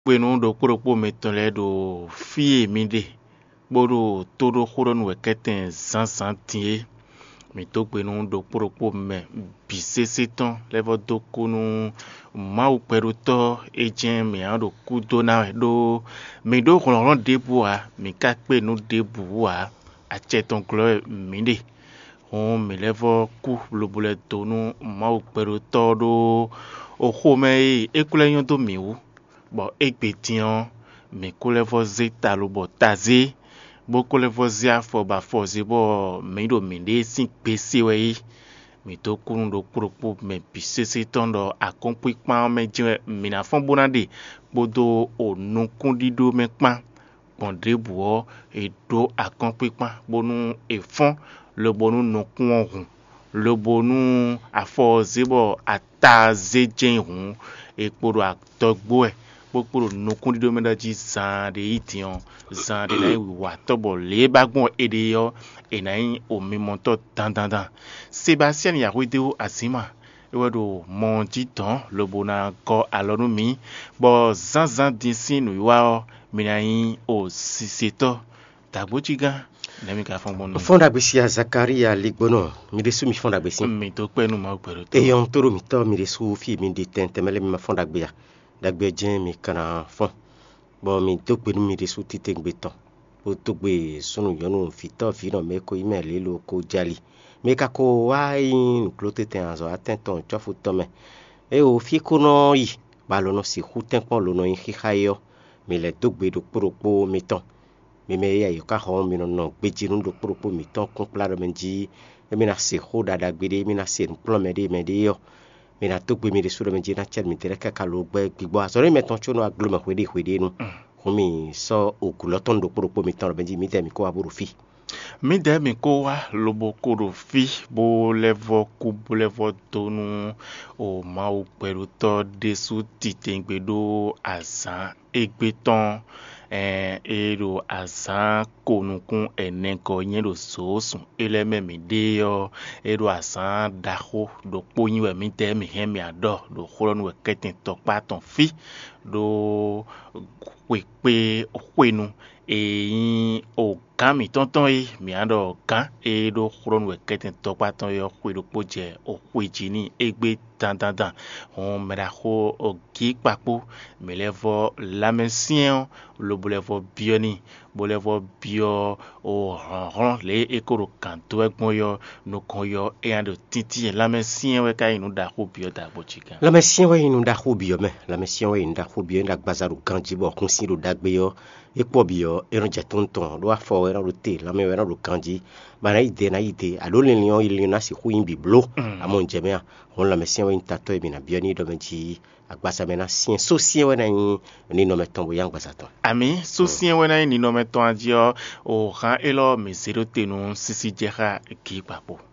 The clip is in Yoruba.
Bueno, do kpɔɖokpɔ metɔn le do fie mi de kpɔɖo toɖo xɔɖɔnu wekete zãzã tie mi to gbenu do kpɔɖokpɔ me bisesetɔn levɔ do konu mawu kpeɖotɔ edze mi aɖo kudo na do mi do xlɔlɔ de bua mi ka kpe nu de bua atsetɔn gblɔ mi de hɔn mi levɔ ku lobo le tonu mawu kpeɖotɔ ɖo oxome ye ekule nyɔdo mi wu. Bon, ekpetian, mais kolevɔ zeta lobo taze, bo kolevɔ zia fo ba fo zibo meido minde si pesi wei, mi to kunu do kpɔɖokpɔ me pisese tɔndɔ akɔnkpi kpan me dze mina fɔn bona de bodo o nukundido me kpan pɔndre buɔ edo akɔnkpi kpan bonu efɔn lobonu nukun hun lobonu afɔ zibo ata zedze hun ekpodo atɔgboe kpokporo nukun dido me dzi zã de itiɔn zã de na wa tɔbɔ le bagbɔn ede yɔ ena yi o mimɔtɔ dandandan Sébastien Yahuidewo azima ewe do mɔnji tɔn lobona kɔ alɔnu mi bɔ zãzã disi nu wa mina yi o sisetɔ dagbotsiga nemi ka fɔn bɔnu fonda gbesia Zakaria ligbono mi de su mi fonda gbesi mi to kpenu ma gbero to e on toro mi to mi de su fi mi de tentemele mi ma fonda gbea dagbe djen mi kana fon bo mi to gbenu mi de su tite gbeton o to gbe sunu yonu fito fi no me ko email lo ko jali me ka ko wa in klote ten azo atenton chofu to me e o fi ko no yi ba lo no si huten pon lo no yin hihayo mi le to gbe do kpɔɖokpɔ mi ton mi me ya yo ka ho mi no gbeji nu do kpɔɖokpɔ mi ton kompla do menji e mi na se ho dada gbede mi na se plan me de yo mi na to gbe mi de su do menji na chen mi tere ka lo gbe gbigbo azore me ton chono aglo me hwede nu mi so okuloton do kpɔɖokpɔ mi ton benji mi te mi ko aburu fi mi de mi ko wa lobo ko do fi bo levo ku bo levo tonu o mawu kpeɖotɔ de su titengbe do azã egbeton eɖo azã konukun eneko nye do sosun ele me mi de yo eɖo azã daxo do kponyi we mi de mi he mi adɔ do xɔlɔnu we keten tɔkpa ton fi do kpekpe xɔenu eyin o kan mi tɔntɔn ye mi aɖɔ kan eɖo xɔlɔnu we keten tɔkpa ton yo xɔeɖokpo dze o xɔedzini egbe dandandan hɔn me da xɔ ogi kpakpo mi levɔ lamesien lobo levɔ biɔni bo levɔ biɔ o hɔn le ekoro kanto egbɔn yɔ nukɔn yɔ eya do titi lamesien we ka inu da xɔ biɔ da gbotsika lamesien we inu da xɔ biɔ me lamesien we inu da xɔ biɔ da gbazaru ganji bo kunsi do dagbe yo ekpɔ biɔ eronje tonton do afɔ era do te lame era do ganji bana ide na ide alo le lion il na si hu in biblo amon jemea on lamesien we intato e bina biɔni do menji agbasa mena sien so sien we na ni no meton bo yang gbasaton ami so sien we na ni no meton adio o han elo mi zero tenu sisi jeha ki papo